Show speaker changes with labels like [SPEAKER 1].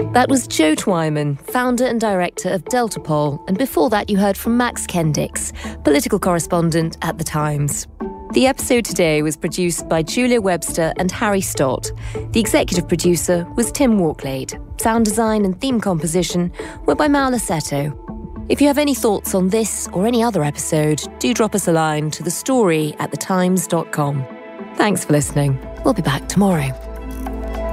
[SPEAKER 1] That was Joe Twyman, founder and director of Deltapol, and before that you heard from Max Kendicks, political correspondent at The Times. The episode today was produced by Julia Webster and Harry Stott. The executive producer was Tim Walklade. Sound design and theme composition were by Maula Seto. If you have any thoughts on this or any other episode, do drop us a line to thestory@thetimes.com. Thanks for listening. We'll be back tomorrow.